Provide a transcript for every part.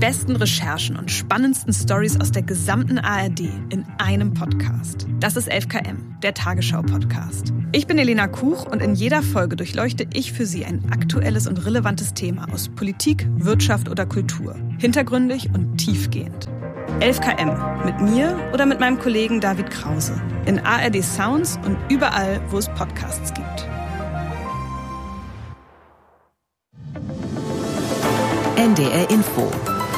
besten Recherchen und spannendsten Storys aus der gesamten ARD in einem Podcast. Das ist 11KM, der Tagesschau-Podcast. Ich bin Elena Kuch und in jeder Folge durchleuchte ich für Sie ein aktuelles und relevantes Thema aus Politik, Wirtschaft oder Kultur. Hintergründig und tiefgehend. 11KM, mit mir oder mit meinem Kollegen David Krause. In ARD Sounds und überall, wo es Podcasts gibt. NDR Info.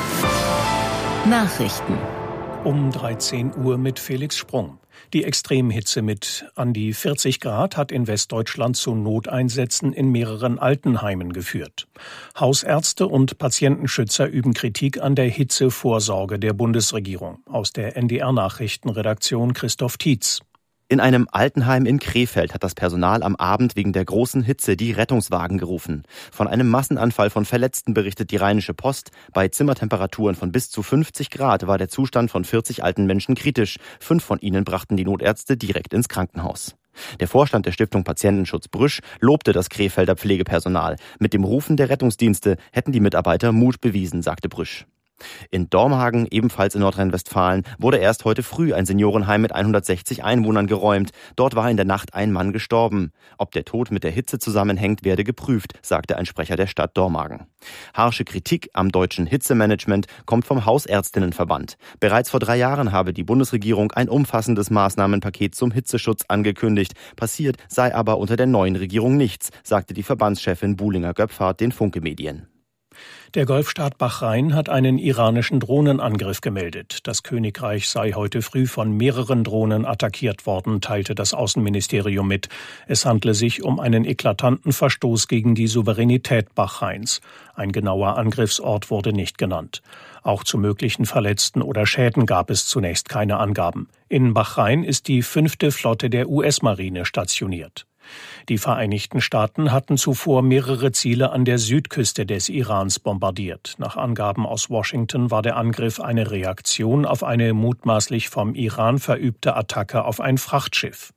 Nachrichten. Um 13 Uhr mit Felix Sprung. Die Extremhitze mit an die 40 Grad hat in Westdeutschland zu Noteinsätzen in mehreren Altenheimen geführt. Hausärzte und Patientenschützer üben Kritik an der Hitzevorsorge der Bundesregierung. Aus der NDR-Nachrichtenredaktion Christoph Tietz. In einem Altenheim in Krefeld hat das Personal am Abend wegen der großen Hitze die Rettungswagen gerufen. Von einem Massenanfall von Verletzten berichtet die Rheinische Post. Bei Zimmertemperaturen von bis zu 50 Grad war der Zustand von 40 alten Menschen kritisch. 5 von ihnen brachten die Notärzte direkt ins Krankenhaus. Der Vorstand der Stiftung Patientenschutz Brüsch lobte das Krefelder Pflegepersonal. Mit dem Rufen der Rettungsdienste hätten die Mitarbeiter Mut bewiesen, sagte Brüsch. In Dormagen, ebenfalls in Nordrhein-Westfalen, wurde erst heute früh ein Seniorenheim mit 160 Einwohnern geräumt. Dort war in der Nacht ein Mann gestorben. Ob der Tod mit der Hitze zusammenhängt, werde geprüft, sagte ein Sprecher der Stadt Dormagen. Harsche Kritik am deutschen Hitzemanagement kommt vom Hausärztinnenverband. Bereits vor 3 Jahren habe die Bundesregierung ein umfassendes Maßnahmenpaket zum Hitzeschutz angekündigt. Passiert sei aber unter der neuen Regierung nichts, sagte die Verbandschefin Buhlinger-Göpfhardt den Funke-Medien. Der Golfstaat Bahrain hat einen iranischen Drohnenangriff gemeldet. Das Königreich sei heute früh von mehreren Drohnen attackiert worden, teilte das Außenministerium mit. Es handle sich um einen eklatanten Verstoß gegen die Souveränität Bahrains. Ein genauer Angriffsort wurde nicht genannt. Auch zu möglichen Verletzten oder Schäden gab es zunächst keine Angaben. In Bahrain ist die 5. Flotte der US-Marine stationiert. Die Vereinigten Staaten hatten zuvor mehrere Ziele an der Südküste des Irans bombardiert. Nach Angaben aus Washington war der Angriff eine Reaktion auf eine mutmaßlich vom Iran verübte Attacke auf ein Frachtschiff.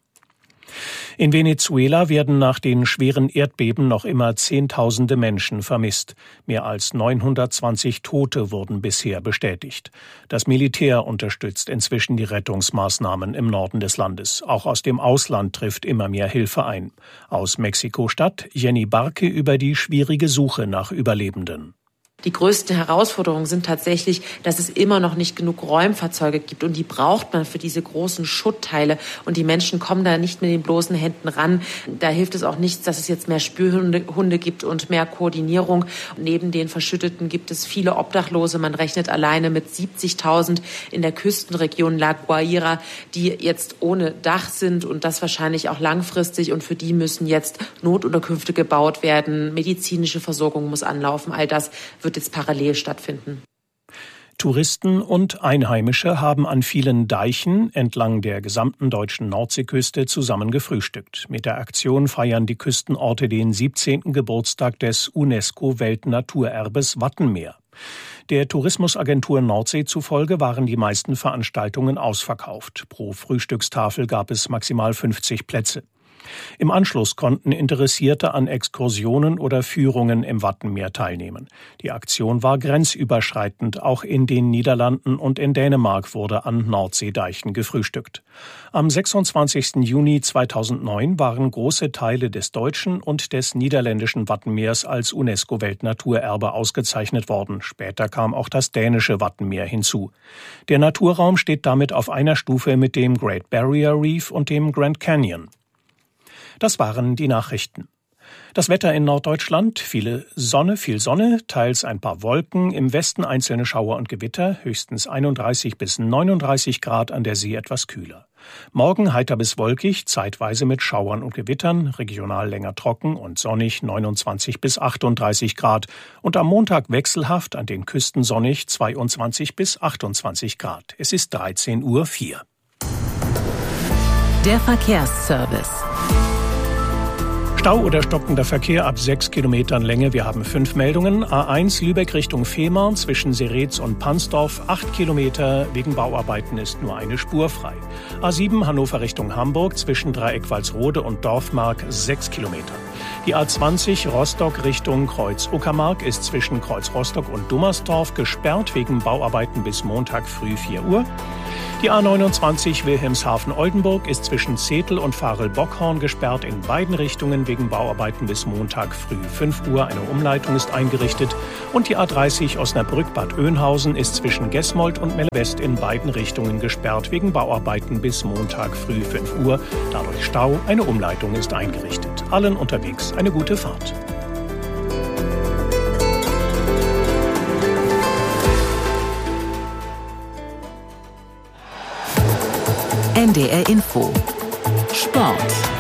In Venezuela werden nach den schweren Erdbeben noch immer Zehntausende Menschen vermisst. Mehr als 920 Tote wurden bisher bestätigt. Das Militär unterstützt inzwischen die Rettungsmaßnahmen im Norden des Landes. Auch aus dem Ausland trifft immer mehr Hilfe ein. Aus Mexiko-Stadt Jenny Barke über die schwierige Suche nach Überlebenden. Die größten Herausforderungen sind tatsächlich, dass es immer noch nicht genug Räumfahrzeuge gibt und die braucht man für diese großen Schuttteile und die Menschen kommen da nicht mit den bloßen Händen ran. Da hilft es auch nichts, dass es jetzt mehr Spürhunde gibt und mehr Koordinierung. Neben den Verschütteten gibt es viele Obdachlose. Man rechnet alleine mit 70.000 in der Küstenregion La Guaira, die jetzt ohne Dach sind und das wahrscheinlich auch langfristig und für die müssen jetzt Notunterkünfte gebaut werden. Medizinische Versorgung muss anlaufen. All das wird jetzt parallel stattfinden. Touristen und Einheimische haben an vielen Deichen entlang der gesamten deutschen Nordseeküste zusammen gefrühstückt. Mit der Aktion feiern die Küstenorte den 17. Geburtstag des UNESCO-Weltnaturerbes Wattenmeer. Der Tourismusagentur Nordsee zufolge waren die meisten Veranstaltungen ausverkauft. Pro Frühstückstafel gab es maximal 50 Plätze. Im Anschluss konnten Interessierte an Exkursionen oder Führungen im Wattenmeer teilnehmen. Die Aktion war grenzüberschreitend. Auch in den Niederlanden und in Dänemark wurde an Nordseedeichen gefrühstückt. Am 26. Juni 2009 waren große Teile des deutschen und des niederländischen Wattenmeers als UNESCO-Weltnaturerbe ausgezeichnet worden. Später kam auch das dänische Wattenmeer hinzu. Der Naturraum steht damit auf einer Stufe mit dem Great Barrier Reef und dem Grand Canyon. Das waren die Nachrichten. Das Wetter in Norddeutschland, viel Sonne, teils ein paar Wolken, im Westen einzelne Schauer und Gewitter, höchstens 31 bis 39 Grad, an der See etwas kühler. Morgen heiter bis wolkig, zeitweise mit Schauern und Gewittern, regional länger trocken und sonnig 29 bis 38 Grad und am Montag wechselhaft, an den Küsten sonnig 22 bis 28 Grad. Es ist 13:04 Uhr. Der Verkehrsservice. Stau oder stockender Verkehr ab 6 Kilometern Länge. Wir haben 5 Meldungen. A1 Lübeck Richtung Fehmarn zwischen Seretz und Pansdorf 8 Kilometer. Wegen Bauarbeiten ist nur eine Spur frei. A7 Hannover Richtung Hamburg zwischen Dreieck Walsrode und Dorfmark 6 Kilometer. Die A20 Rostock Richtung Kreuz-Uckermark ist zwischen Kreuz-Rostock und Dummersdorf gesperrt wegen Bauarbeiten bis Montag früh 4 Uhr. Die A29 Wilhelmshaven-Oldenburg ist zwischen Zetel und Varel-Bockhorn gesperrt in beiden Richtungen wegen Bauarbeiten bis Montag früh 5 Uhr. Eine Umleitung ist eingerichtet. Und die A30 Osnabrück-Bad Oeynhausen ist zwischen Gesmold und Melle-West in beiden Richtungen gesperrt wegen Bauarbeiten bis Montag früh 5 Uhr. Dadurch Stau. Eine Umleitung ist eingerichtet. Allen unterwegs eine gute Fahrt. NDR Info. Sport.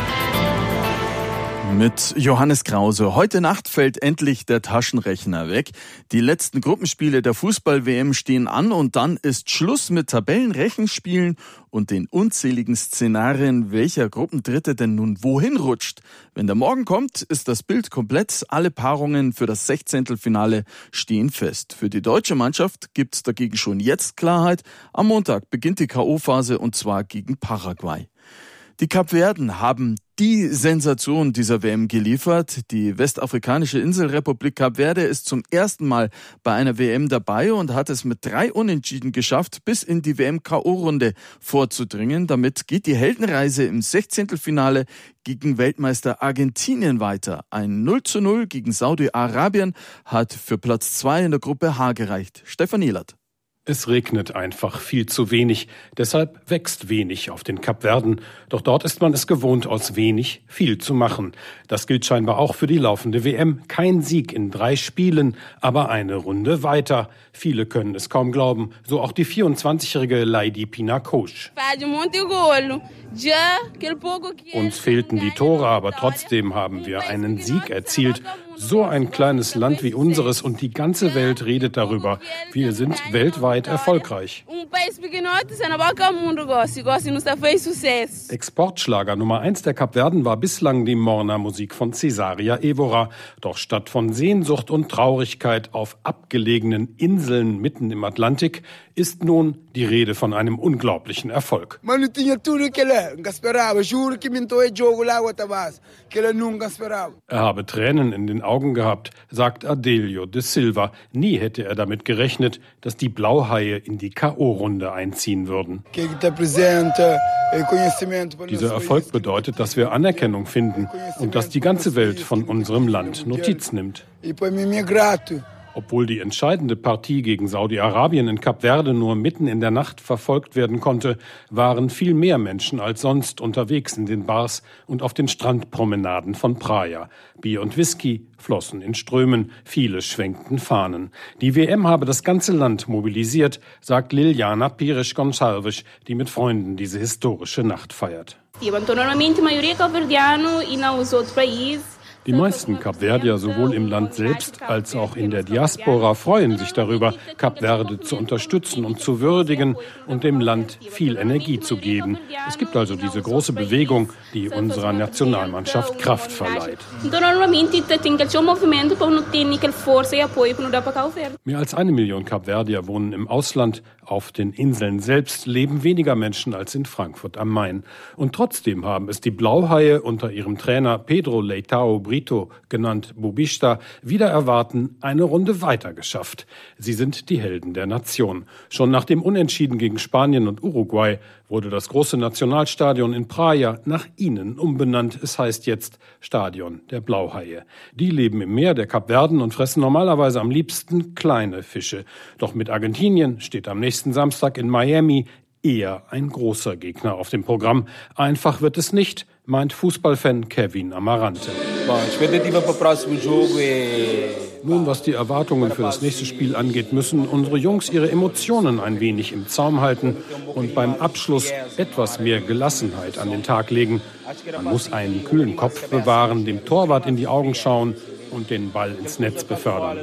Mit Johannes Krause. Heute Nacht fällt endlich der Taschenrechner weg. Die letzten Gruppenspiele der Fußball-WM stehen an und dann ist Schluss mit Tabellenrechenspielen und den unzähligen Szenarien, welcher Gruppendritte denn nun wohin rutscht. Wenn der Morgen kommt, ist das Bild komplett. Alle Paarungen für das 16. stehen fest. Für die deutsche Mannschaft gibt's dagegen schon jetzt Klarheit. Am Montag beginnt die K.O.-Phase und zwar gegen Paraguay. Die Kapverden haben die Sensation dieser WM geliefert. Die westafrikanische Inselrepublik Kap Verde ist zum ersten Mal bei einer WM dabei und hat es mit 3 Unentschieden geschafft, bis in die WM-K.O.-Runde vorzudringen. Damit geht die Heldenreise im 16. gegen Weltmeister Argentinien weiter. Ein 0:0 gegen Saudi-Arabien hat für Platz 2 in der Gruppe H gereicht. Stefan Ehlert. Es regnet einfach viel zu wenig, deshalb wächst wenig auf den Kapverden. Doch dort ist man es gewohnt, aus wenig viel zu machen. Das gilt scheinbar auch für die laufende WM. Kein Sieg in 3 Spielen, aber eine Runde weiter. Viele können es kaum glauben, so auch die 24-jährige Leydi Pinakosch. Uns fehlten die Tore, aber trotzdem haben wir einen Sieg erzielt. So ein kleines Land wie unseres und die ganze Welt redet darüber. Wir sind weltweit erfolgreich. Exportschlager Nummer 1 der Kapverden war bislang die Morna-Musik von Cesaria Evora. Doch statt von Sehnsucht und Traurigkeit auf abgelegenen Inseln mitten im Atlantik ist nun die Rede von einem unglaublichen Erfolg. Er habe Tränen in den Augen gehabt, sagt Adelio de Silva. Nie hätte er damit gerechnet, dass die Blauhaie in die K.O.-Runde einziehen würden. Dieser Erfolg bedeutet, dass wir Anerkennung finden und dass die ganze Welt von unserem Land Notiz nimmt. Obwohl die entscheidende Partie gegen Saudi-Arabien in Kap Verde nur mitten in der Nacht verfolgt werden konnte, waren viel mehr Menschen als sonst unterwegs in den Bars und auf den Strandpromenaden von Praia. Bier und Whisky flossen in Strömen, viele schwenkten Fahnen. Die WM habe das ganze Land mobilisiert, sagt Liliana Pires-Gonçalves, die mit Freunden diese historische Nacht feiert. Die meisten Kapverdier sowohl im Land selbst als auch in der Diaspora freuen sich darüber, Kap Verde zu unterstützen und zu würdigen und dem Land viel Energie zu geben. Es gibt also diese große Bewegung, die unserer Nationalmannschaft Kraft verleiht. Mehr als 1 Million Kapverdier wohnen im Ausland. Auf den Inseln selbst leben weniger Menschen als in Frankfurt am Main. Und trotzdem haben es die Blauhaie unter ihrem Trainer Pedro Leitao Brito, genannt Bubista, wider Erwarten eine Runde weiter geschafft. Sie sind die Helden der Nation. Schon nach dem Unentschieden gegen Spanien und Uruguay wurde das große Nationalstadion in Praia nach ihnen umbenannt. Es heißt jetzt Stadion der Blauhaie. Die leben im Meer der Kapverden und fressen normalerweise am liebsten kleine Fische. Doch mit Argentinien steht am nächsten Samstag in Miami eher ein großer Gegner auf dem Programm. Einfach wird es nicht, meint Fußballfan Kevin Amarante. Nun, was die Erwartungen für das nächste Spiel angeht, müssen unsere Jungs ihre Emotionen ein wenig im Zaum halten und beim Abschluss etwas mehr Gelassenheit an den Tag legen. Man muss einen kühlen Kopf bewahren, dem Torwart in die Augen schauen und den Ball ins Netz befördern.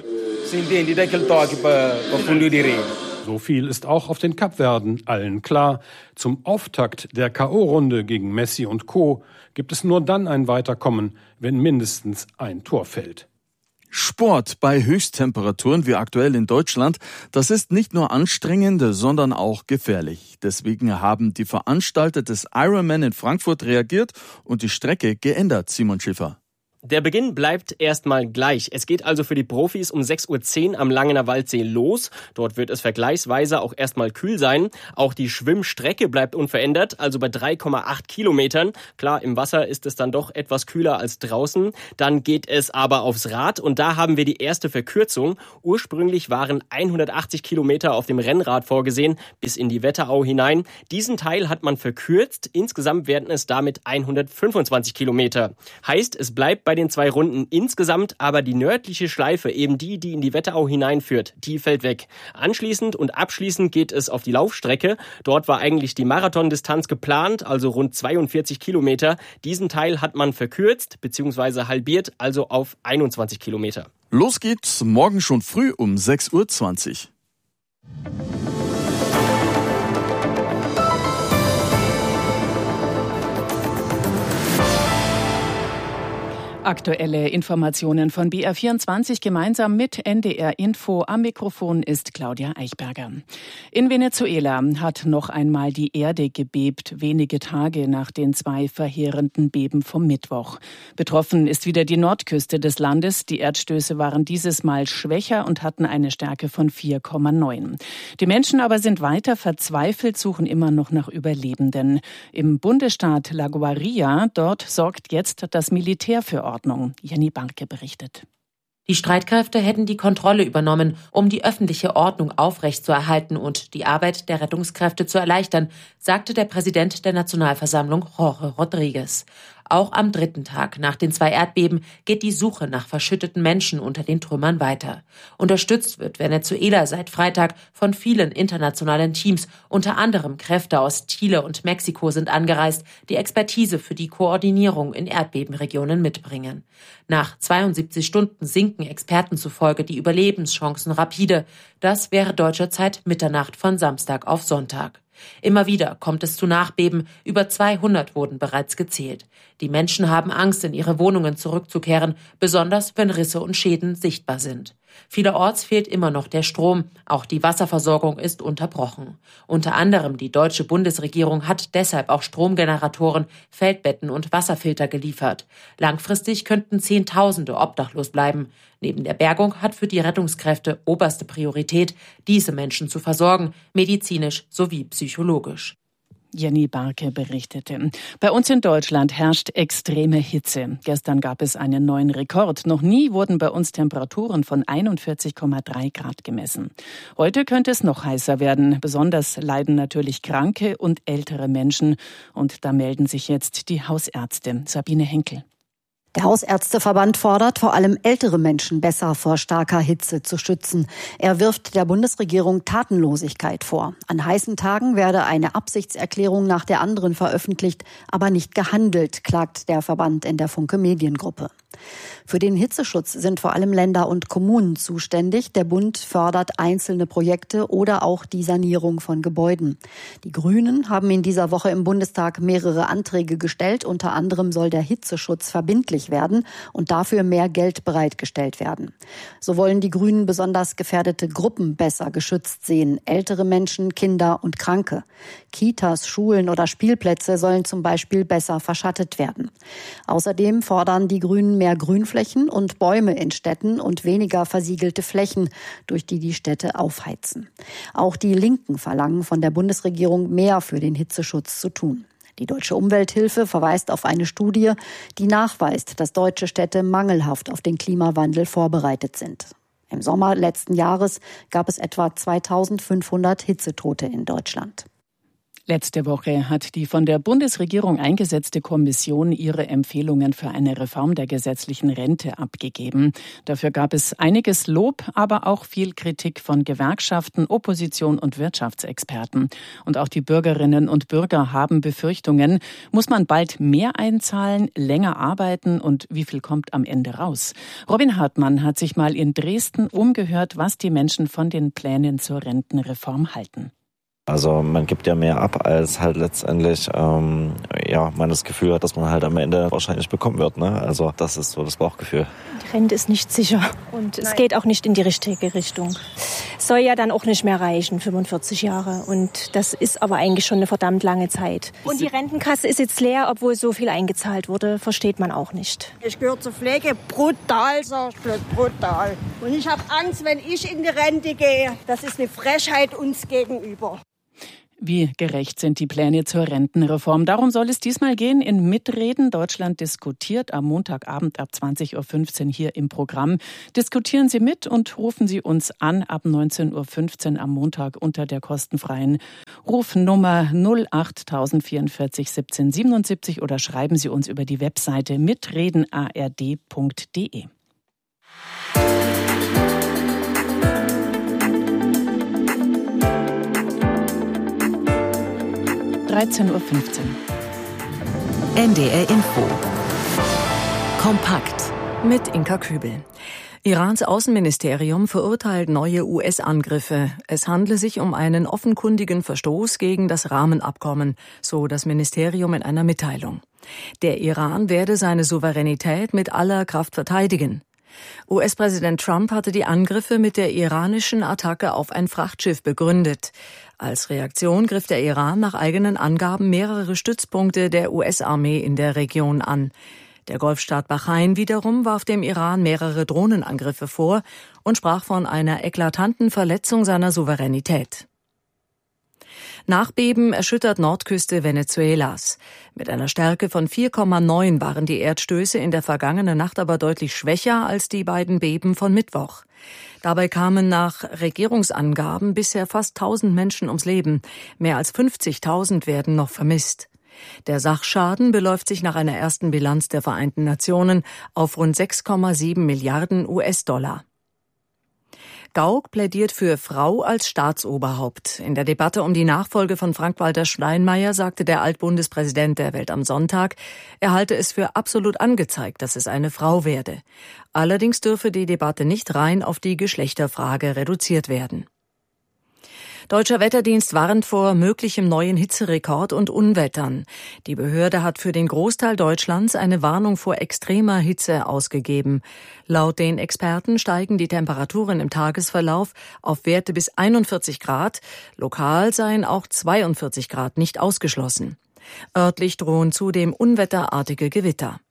So viel ist auch auf den Kapverden allen klar. Zum Auftakt der K.O.-Runde gegen Messi und Co. gibt es nur dann ein Weiterkommen, wenn mindestens ein Tor fällt. Sport bei Höchsttemperaturen wie aktuell in Deutschland, das ist nicht nur anstrengend, sondern auch gefährlich. Deswegen haben die Veranstalter des Ironman in Frankfurt reagiert und die Strecke geändert, Simon Schiffer. Der Beginn bleibt erstmal gleich. Es geht also für die Profis um 6:10 Uhr am Langener Waldsee los. Dort wird es vergleichsweise auch erstmal kühl sein. Auch die Schwimmstrecke bleibt unverändert, also bei 3,8 Kilometern. Klar, im Wasser ist es dann doch etwas kühler als draußen. Dann geht es aber aufs Rad und da haben wir die erste Verkürzung. Ursprünglich waren 180 Kilometer auf dem Rennrad vorgesehen, bis in die Wetterau hinein. Diesen Teil hat man verkürzt. Insgesamt werden es damit 125 Kilometer. Heißt, es bleibt bei den 2 Runden insgesamt, aber die nördliche Schleife, eben die in die Wetterau hineinführt, die fällt weg. Anschließend und abschließend geht es auf die Laufstrecke. Dort war eigentlich die Marathondistanz geplant, also rund 42 Kilometer. Diesen Teil hat man verkürzt bzw. halbiert, also auf 21 Kilometer. Los geht's morgen schon früh um 6:20 Uhr. Aktuelle Informationen von BR24 gemeinsam mit NDR Info. Am Mikrofon ist Claudia Eichberger. In Venezuela hat noch einmal die Erde gebebt, wenige Tage nach den 2 verheerenden Beben vom Mittwoch. Betroffen ist wieder die Nordküste des Landes. Die Erdstöße waren dieses Mal schwächer und hatten eine Stärke von 4,9. Die Menschen aber sind weiter verzweifelt, suchen immer noch nach Überlebenden. Im Bundesstaat La Guaira, dort sorgt jetzt das Militär für Ordnung. Jenny Barke berichtet. Die Streitkräfte hätten die Kontrolle übernommen, um die öffentliche Ordnung aufrechtzuerhalten und die Arbeit der Rettungskräfte zu erleichtern, sagte der Präsident der Nationalversammlung, Jorge Rodriguez. Auch am 3. Tag nach den 2 Erdbeben geht die Suche nach verschütteten Menschen unter den Trümmern weiter. Unterstützt wird Venezuela seit Freitag von vielen internationalen Teams. Unter anderem Kräfte aus Chile und Mexiko sind angereist, die Expertise für die Koordinierung in Erdbebenregionen mitbringen. Nach 72 Stunden sinken Experten zufolge die Überlebenschancen rapide. Das wäre deutscher Zeit Mitternacht von Samstag auf Sonntag. Immer wieder kommt es zu Nachbeben. Über 200 wurden bereits gezählt. Die Menschen haben Angst, in ihre Wohnungen zurückzukehren, besonders wenn Risse und Schäden sichtbar sind. Vielerorts fehlt immer noch der Strom. Auch die Wasserversorgung ist unterbrochen. Unter anderem die deutsche Bundesregierung hat deshalb auch Stromgeneratoren, Feldbetten und Wasserfilter geliefert. Langfristig könnten Zehntausende obdachlos bleiben. Neben der Bergung hat für die Rettungskräfte oberste Priorität, diese Menschen zu versorgen, medizinisch sowie psychologisch. Jenny Barke berichtete. Bei uns in Deutschland herrscht extreme Hitze. Gestern gab es einen neuen Rekord. Noch nie wurden bei uns Temperaturen von 41,3 Grad gemessen. Heute könnte es noch heißer werden. Besonders leiden natürlich kranke und ältere Menschen. Und da melden sich jetzt die Hausärzte. Sabine Henkel. Der Hausärzteverband fordert, vor allem ältere Menschen besser vor starker Hitze zu schützen. Er wirft der Bundesregierung Tatenlosigkeit vor. An heißen Tagen werde eine Absichtserklärung nach der anderen veröffentlicht, aber nicht gehandelt, klagt der Verband in der Funke Mediengruppe. Für den Hitzeschutz sind vor allem Länder und Kommunen zuständig. Der Bund fördert einzelne Projekte oder auch die Sanierung von Gebäuden. Die Grünen haben in dieser Woche im Bundestag mehrere Anträge gestellt. Unter anderem soll der Hitzeschutz verbindlich werden und dafür mehr Geld bereitgestellt werden. So wollen die Grünen besonders gefährdete Gruppen besser geschützt sehen. Ältere Menschen, Kinder und Kranke. Kitas, Schulen oder Spielplätze sollen zum Beispiel besser verschattet werden. Außerdem fordern die Grünen mehr Grünflächen und Bäume in Städten und weniger versiegelte Flächen, durch die Städte aufheizen. Auch die Linken verlangen von der Bundesregierung mehr für den Hitzeschutz zu tun. Die Deutsche Umwelthilfe verweist auf eine Studie, die nachweist, dass deutsche Städte mangelhaft auf den Klimawandel vorbereitet sind. Im Sommer letzten Jahres gab es etwa 2500 Hitzetote in Deutschland. Letzte Woche hat die von der Bundesregierung eingesetzte Kommission ihre Empfehlungen für eine Reform der gesetzlichen Rente abgegeben. Dafür gab es einiges Lob, aber auch viel Kritik von Gewerkschaften, Opposition und Wirtschaftsexperten. Und auch die Bürgerinnen und Bürger haben Befürchtungen. Muss man bald mehr einzahlen, länger arbeiten und wie viel kommt am Ende raus? Robin Hartmann hat sich mal in Dresden umgehört, was die Menschen von den Plänen zur Rentenreform halten. Also man gibt ja mehr ab, als halt letztendlich man das Gefühl hat, dass man halt am Ende wahrscheinlich bekommen wird. Ne? Also das ist so das Bauchgefühl. Die Rente ist nicht sicher und es geht auch nicht in die richtige Richtung. Es soll ja dann auch nicht mehr reichen, 45 Jahre. Und das ist aber eigentlich schon eine verdammt lange Zeit. Und die Rentenkasse ist jetzt leer, obwohl so viel eingezahlt wurde. Versteht man auch nicht. Ich gehöre zur Pflege. Brutal, sag ich bloß, brutal. Und ich habe Angst, wenn ich in die Rente gehe. Das ist eine Frechheit uns gegenüber. Wie gerecht sind die Pläne zur Rentenreform? Darum soll es diesmal gehen in Mitreden. Deutschland diskutiert am Montagabend ab 20.15 Uhr hier im Programm. Diskutieren Sie mit und rufen Sie uns an ab 19.15 Uhr am Montag unter der kostenfreien Rufnummer 08044 17 77 oder schreiben Sie uns über die Webseite mitredenard.de. 13.15 Uhr. NDR Info. Kompakt. Mit Inka Kübel. Irans Außenministerium verurteilt neue US-Angriffe. Es handle sich um einen offenkundigen Verstoß gegen das Rahmenabkommen, so das Ministerium in einer Mitteilung. Der Iran werde seine Souveränität mit aller Kraft verteidigen. US-Präsident Trump hatte die Angriffe mit der iranischen Attacke auf ein Frachtschiff begründet. Als Reaktion griff der Iran nach eigenen Angaben mehrere Stützpunkte der US-Armee in der Region an. Der Golfstaat Bahrain wiederum warf dem Iran mehrere Drohnenangriffe vor und sprach von einer eklatanten Verletzung seiner Souveränität. Nachbeben erschüttert Nordküste Venezuelas. Mit einer Stärke von 4,9 waren die Erdstöße in der vergangenen Nacht aber deutlich schwächer als die beiden Beben von Mittwoch. Dabei kamen nach Regierungsangaben bisher fast 1000 Menschen ums Leben. Mehr als 50.000 werden noch vermisst. Der Sachschaden beläuft sich nach einer ersten Bilanz der Vereinten Nationen auf rund 6,7 Milliarden US-Dollar. Gauck plädiert für Frau als Staatsoberhaupt. In der Debatte um die Nachfolge von Frank-Walter Steinmeier sagte der Altbundespräsident der Welt am Sonntag, er halte es für absolut angezeigt, dass es eine Frau werde. Allerdings dürfe die Debatte nicht rein auf die Geschlechterfrage reduziert werden. Deutscher Wetterdienst warnt vor möglichem neuen Hitzerekord und Unwettern. Die Behörde hat für den Großteil Deutschlands eine Warnung vor extremer Hitze ausgegeben. Laut den Experten steigen die Temperaturen im Tagesverlauf auf Werte bis 41 Grad. Lokal seien auch 42 Grad nicht ausgeschlossen. Örtlich drohen zudem unwetterartige Gewitter.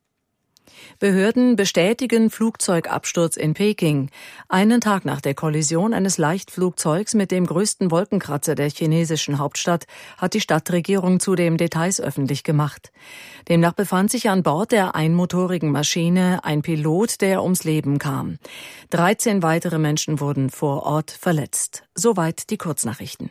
Behörden bestätigen Flugzeugabsturz in Peking. Einen Tag nach der Kollision eines Leichtflugzeugs mit dem größten Wolkenkratzer der chinesischen Hauptstadt hat die Stadtregierung zudem Details öffentlich gemacht. Demnach befand sich an Bord der einmotorigen Maschine ein Pilot, der ums Leben kam. 13 weitere Menschen wurden vor Ort verletzt. Soweit die Kurznachrichten.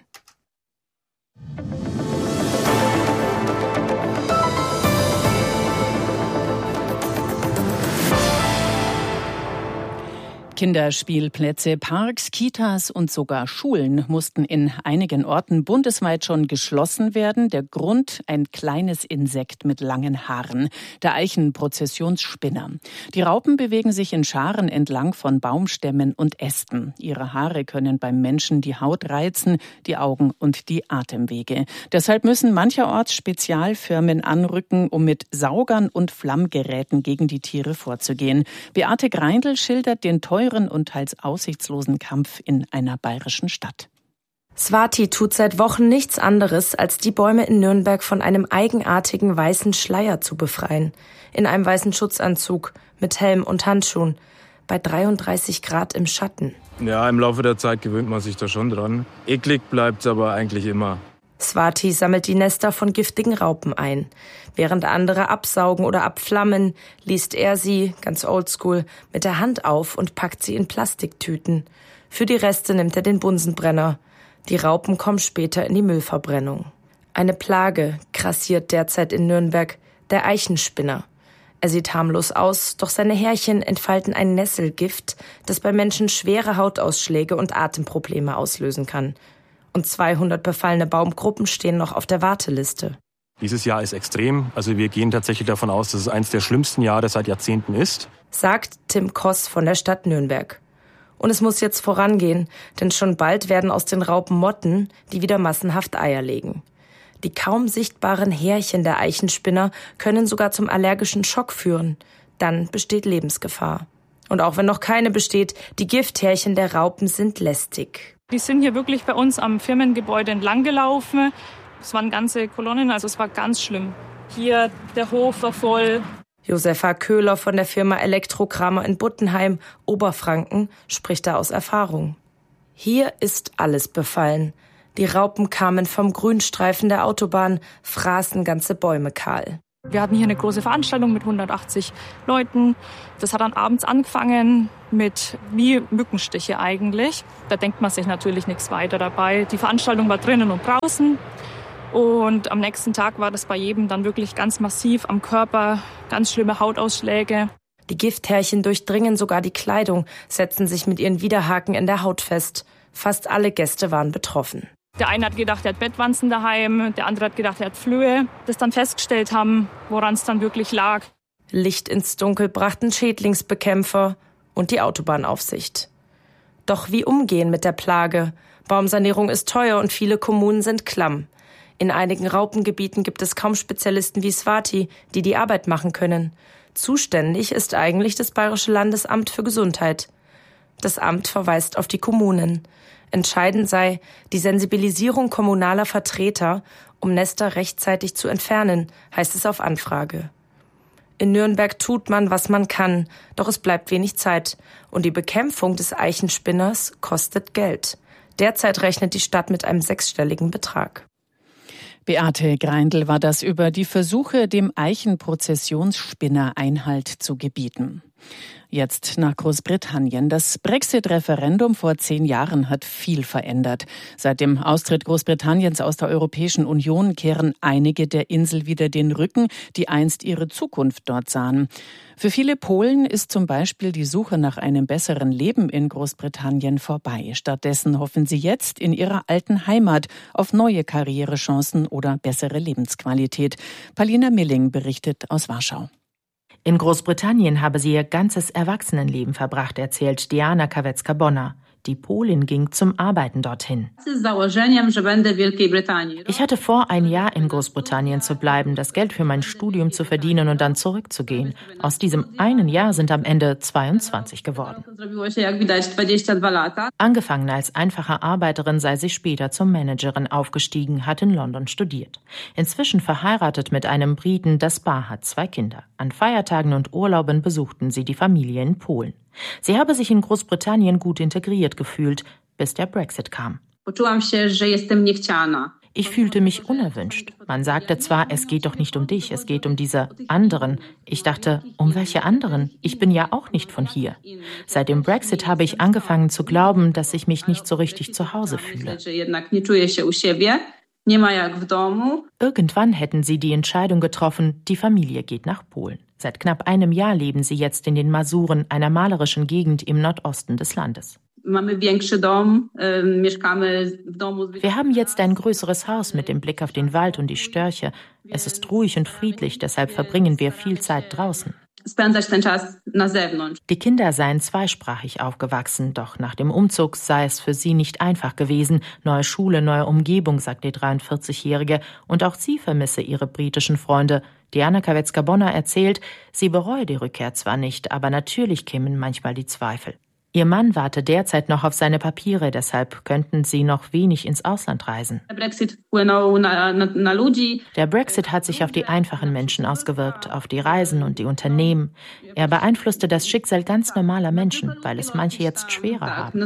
Kinderspielplätze, Parks, Kitas und sogar Schulen mussten in einigen Orten bundesweit schon geschlossen werden. Der Grund: ein kleines Insekt mit langen Haaren, der Eichenprozessionsspinner. Die Raupen bewegen sich in Scharen entlang von Baumstämmen und Ästen. Ihre Haare können beim Menschen die Haut reizen, die Augen und die Atemwege. Deshalb müssen mancherorts Spezialfirmen anrücken, um mit Saugern und Flammgeräten gegen die Tiere vorzugehen. Beate Greindl schildert den teuren und teils aussichtslosen Kampf in einer bayerischen Stadt. Swati tut seit Wochen nichts anderes, als die Bäume in Nürnberg von einem eigenartigen weißen Schleier zu befreien. In einem weißen Schutzanzug, mit Helm und Handschuhen, bei 33 Grad im Schatten. Ja, im Laufe der Zeit gewöhnt man sich da schon dran. Eklig bleibt's aber eigentlich immer. Swati sammelt die Nester von giftigen Raupen ein. Während andere absaugen oder abflammen, liest er sie, ganz oldschool, mit der Hand auf und packt sie in Plastiktüten. Für die Reste nimmt er den Bunsenbrenner. Die Raupen kommen später in die Müllverbrennung. Eine Plage grassiert derzeit in Nürnberg, der Eichenspinner. Er sieht harmlos aus, doch seine Härchen entfalten ein Nesselgift, das bei Menschen schwere Hautausschläge und Atemprobleme auslösen kann. Und 200 befallene Baumgruppen stehen noch auf der Warteliste. Dieses Jahr ist extrem. Also wir gehen tatsächlich davon aus, dass es eines der schlimmsten Jahre seit Jahrzehnten ist. Sagt Tim Koss von der Stadt Nürnberg. Und es muss jetzt vorangehen, denn schon bald werden aus den Raupen Motten, die wieder massenhaft Eier legen. Die kaum sichtbaren Härchen der Eichenspinner können sogar zum allergischen Schock führen. Dann besteht Lebensgefahr. Und auch wenn noch keine besteht, die Gifthärchen der Raupen sind lästig. Die sind hier wirklich bei uns am Firmengebäude entlang gelaufen. Es waren ganze Kolonnen, also es war ganz schlimm. Hier, der Hof war voll. Josefa Köhler von der Firma Elektrokramer in Buttenheim, Oberfranken, spricht da aus Erfahrung. Hier ist alles befallen. Die Raupen kamen vom Grünstreifen der Autobahn, fraßen ganze Bäume kahl. Wir hatten hier eine große Veranstaltung mit 180 Leuten. Das hat dann abends angefangen mit wie Mückenstiche eigentlich. Da denkt man sich natürlich nichts weiter dabei. Die Veranstaltung war drinnen und draußen. Und am nächsten Tag war das bei jedem dann wirklich ganz massiv am Körper, ganz schlimme Hautausschläge. Die Gifthärchen durchdringen sogar die Kleidung, setzen sich mit ihren Widerhaken in der Haut fest. Fast alle Gäste waren betroffen. Der eine hat gedacht, er hat Bettwanzen daheim, der andere hat gedacht, er hat Flöhe. Das dann festgestellt haben, woran es dann wirklich lag. Licht ins Dunkel brachten Schädlingsbekämpfer und die Autobahnaufsicht. Doch wie umgehen mit der Plage? Baumsanierung ist teuer und viele Kommunen sind klamm. In einigen Raupengebieten gibt es kaum Spezialisten wie Swati, die die Arbeit machen können. Zuständig ist eigentlich das Bayerische Landesamt für Gesundheit. Das Amt verweist auf die Kommunen. Entscheidend sei die Sensibilisierung kommunaler Vertreter, um Nester rechtzeitig zu entfernen, heißt es auf Anfrage. In Nürnberg tut man, was man kann, doch es bleibt wenig Zeit. Und die Bekämpfung des Eichenspinners kostet Geld. Derzeit rechnet die Stadt mit einem 6-stelligen Betrag. Beate Greindl war das über die Versuche, dem Eichenprozessionsspinner Einhalt zu gebieten. Jetzt nach Großbritannien. Das Brexit-Referendum vor 10 Jahren hat viel verändert. Seit dem Austritt Großbritanniens aus der Europäischen Union kehren einige der Insel wieder den Rücken, die einst ihre Zukunft dort sahen. Für viele Polen ist zum Beispiel die Suche nach einem besseren Leben in Großbritannien vorbei. Stattdessen hoffen sie jetzt in ihrer alten Heimat auf neue Karrierechancen oder bessere Lebensqualität. Palina Milling berichtet aus Warschau. In Großbritannien habe sie ihr ganzes Erwachsenenleben verbracht, erzählt Diana Kawecka-Bonner. Die Polin ging zum Arbeiten dorthin. Ich hatte vor, ein Jahr in Großbritannien zu bleiben, das Geld für mein Studium zu verdienen und dann zurückzugehen. Aus diesem einen Jahr sind am Ende 22 geworden. Angefangen als einfache Arbeiterin sei sie später zur Managerin aufgestiegen, hat in London studiert. Inzwischen verheiratet mit einem Briten, das Paar hat 2 Kinder. An Feiertagen und Urlauben besuchten sie die Familie in Polen. Sie habe sich in Großbritannien gut integriert gefühlt, bis der Brexit kam. Ich fühlte mich unerwünscht. Man sagte zwar, es geht doch nicht um dich, es geht um diese anderen. Ich dachte, um welche anderen? Ich bin ja auch nicht von hier. Seit dem Brexit habe ich angefangen zu glauben, dass ich mich nicht so richtig zu Hause fühle. Irgendwann hätten sie die Entscheidung getroffen, die Familie geht nach Polen. Seit knapp einem Jahr leben sie jetzt in den Masuren, einer malerischen Gegend im Nordosten des Landes. Wir haben jetzt ein größeres Haus mit dem Blick auf den Wald und die Störche. Es ist ruhig und friedlich, deshalb verbringen wir viel Zeit draußen. Die Kinder seien zweisprachig aufgewachsen, doch nach dem Umzug sei es für sie nicht einfach gewesen. Neue Schule, neue Umgebung, sagt die 43-Jährige. Und auch sie vermisse ihre britischen Freunde. Diana Kawecka-Bonner erzählt, sie bereue die Rückkehr zwar nicht, aber natürlich kämen manchmal die Zweifel. Ihr Mann warte derzeit noch auf seine Papiere, deshalb könnten sie noch wenig ins Ausland reisen. Der Brexit hat sich auf die einfachen Menschen ausgewirkt, auf die Reisen und die Unternehmen. Er beeinflusste das Schicksal ganz normaler Menschen, weil es manche jetzt schwerer haben.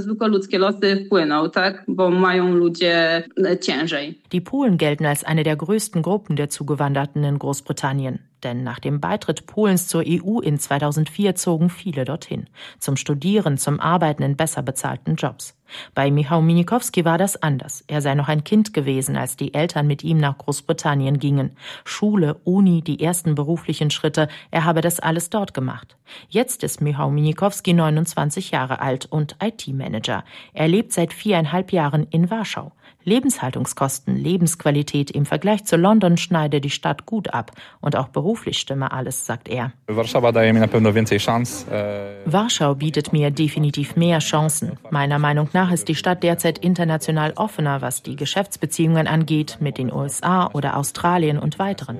Die Polen gelten als eine der größten Gruppen der Zugewanderten in Großbritannien. Denn nach dem Beitritt Polens zur EU in 2004 zogen viele dorthin. Zum Studieren, zum Arbeiten in besser bezahlten Jobs. Bei Michał Minikowski war das anders. Er sei noch ein Kind gewesen, als die Eltern mit ihm nach Großbritannien gingen. Schule, Uni, die ersten beruflichen Schritte, er habe das alles dort gemacht. Jetzt ist Michał Minikowski 29 Jahre alt und IT-Manager. Er lebt seit 4,5 Jahren in Warschau. Lebenshaltungskosten, Lebensqualität im Vergleich zu London schneide die Stadt gut ab. Und auch beruflich stimme alles, sagt er. Warschau bietet mir definitiv mehr Chancen. Meiner Meinung nach nach ist die Stadt derzeit international offener, was die Geschäftsbeziehungen angeht, mit den USA oder Australien und weiteren.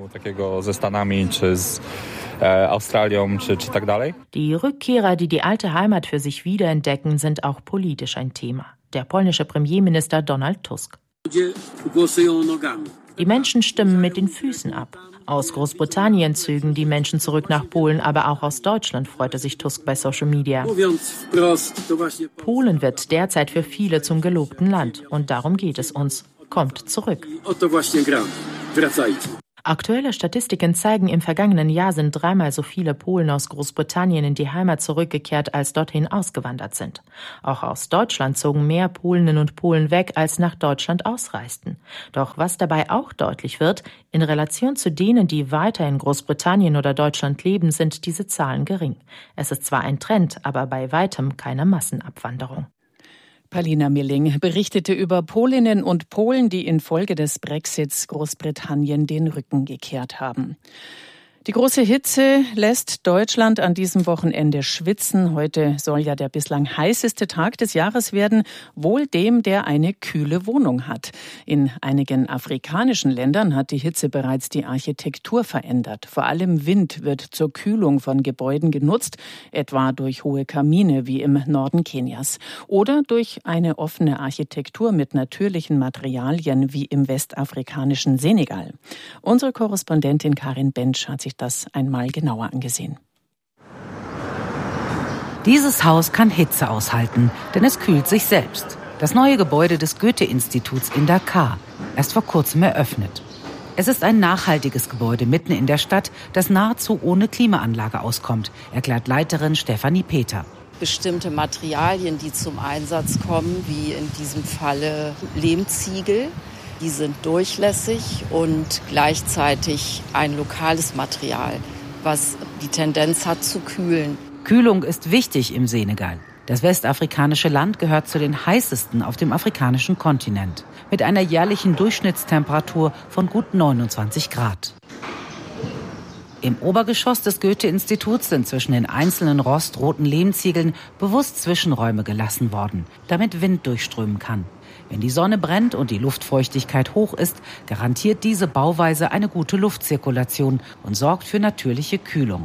Die Rückkehrer, die die alte Heimat für sich wiederentdecken, sind auch politisch ein Thema. Der polnische Premierminister Donald Tusk. Die Menschen stimmen mit den Füßen ab. Aus Großbritannien zögen die Menschen zurück nach Polen, aber auch aus Deutschland freute sich Tusk bei Social Media. Polen wird derzeit für viele zum gelobten Land. Und darum geht es uns. Kommt zurück. Aktuelle Statistiken zeigen, im vergangenen Jahr sind 3-mal so viele Polen aus Großbritannien in die Heimat zurückgekehrt, als dorthin ausgewandert sind. Auch aus Deutschland zogen mehr Polinnen und Polen weg, als nach Deutschland ausreisten. Doch was dabei auch deutlich wird, in Relation zu denen, die weiter in Großbritannien oder Deutschland leben, sind diese Zahlen gering. Es ist zwar ein Trend, aber bei weitem keine Massenabwanderung. Palina Milling berichtete über Polinnen und Polen, die infolge des Brexits Großbritannien den Rücken gekehrt haben. Die große Hitze lässt Deutschland an diesem Wochenende schwitzen. Heute soll ja der bislang heißeste Tag des Jahres werden, wohl dem, der eine kühle Wohnung hat. In einigen afrikanischen Ländern hat die Hitze bereits die Architektur verändert. Vor allem Wind wird zur Kühlung von Gebäuden genutzt, etwa durch hohe Kamine wie im Norden Kenias oder durch eine offene Architektur mit natürlichen Materialien wie im westafrikanischen Senegal. Unsere Korrespondentin Karin Bensch hat sich das einmal genauer angesehen. Dieses Haus kann Hitze aushalten, denn es kühlt sich selbst. Das neue Gebäude des Goethe-Instituts in Dakar, erst vor kurzem eröffnet. Es ist ein nachhaltiges Gebäude mitten in der Stadt, das nahezu ohne Klimaanlage auskommt, erklärt Leiterin Stefanie Peter. Bestimmte Materialien, die zum Einsatz kommen, wie in diesem Falle Lehmziegel, die sind durchlässig und gleichzeitig ein lokales Material, was die Tendenz hat zu kühlen. Kühlung ist wichtig im Senegal. Das westafrikanische Land gehört zu den heißesten auf dem afrikanischen Kontinent, mit einer jährlichen Durchschnittstemperatur von gut 29 Grad. Im Obergeschoss des Goethe-Instituts sind zwischen den einzelnen rostroten Lehmziegeln bewusst Zwischenräume gelassen worden, damit Wind durchströmen kann. Wenn die Sonne brennt und die Luftfeuchtigkeit hoch ist, garantiert diese Bauweise eine gute Luftzirkulation und sorgt für natürliche Kühlung.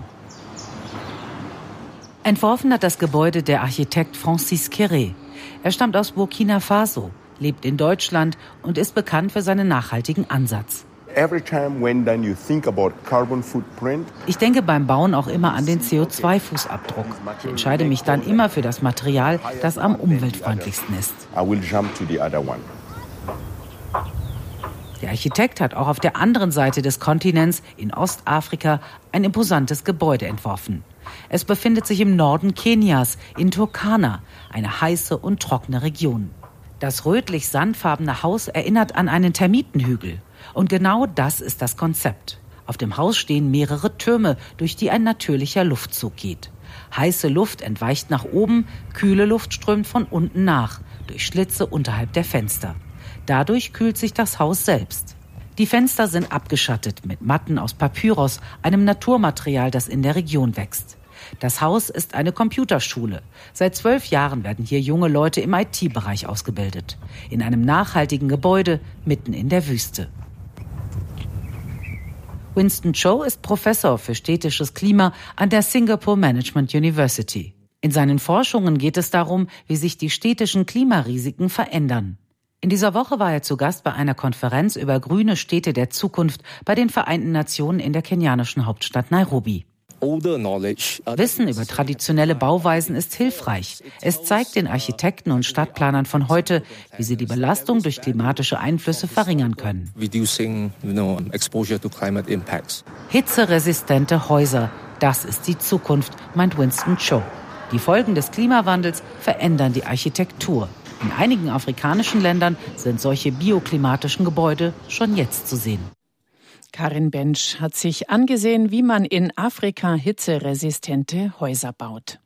Entworfen hat das Gebäude der Architekt Francis Kéré. Er stammt aus Burkina Faso, lebt in Deutschland und ist bekannt für seinen nachhaltigen Ansatz. Ich denke beim Bauen auch immer an den CO2-Fußabdruck. Ich entscheide mich dann immer für das Material, das am umweltfreundlichsten ist. Der Architekt hat auch auf der anderen Seite des Kontinents, in Ostafrika, ein imposantes Gebäude entworfen. Es befindet sich im Norden Kenias, in Turkana, eine heiße und trockene Region. Das rötlich-sandfarbene Haus erinnert an einen Termitenhügel. Und genau das ist das Konzept. Auf dem Haus stehen mehrere Türme, durch die ein natürlicher Luftzug geht. Heiße Luft entweicht nach oben, kühle Luft strömt von unten nach, durch Schlitze unterhalb der Fenster. Dadurch kühlt sich das Haus selbst. Die Fenster sind abgeschattet mit Matten aus Papyrus, einem Naturmaterial, das in der Region wächst. Das Haus ist eine Computerschule. Seit 12 Jahren werden hier junge Leute im IT-Bereich ausgebildet. In einem nachhaltigen Gebäude mitten in der Wüste. Winston Cho ist Professor für städtisches Klima an der Singapore Management University. In seinen Forschungen geht es darum, wie sich die städtischen Klimarisiken verändern. In dieser Woche war er zu Gast bei einer Konferenz über grüne Städte der Zukunft bei den Vereinten Nationen in der kenianischen Hauptstadt Nairobi. Wissen über traditionelle Bauweisen ist hilfreich. Es zeigt den Architekten und Stadtplanern von heute, wie sie die Belastung durch klimatische Einflüsse verringern können. Hitzeresistente Häuser, das ist die Zukunft, meint Winston Cho. Die Folgen des Klimawandels verändern die Architektur. In einigen afrikanischen Ländern sind solche bioklimatischen Gebäude schon jetzt zu sehen. Karin Bensch hat sich angesehen, wie man in Afrika hitzeresistente Häuser baut.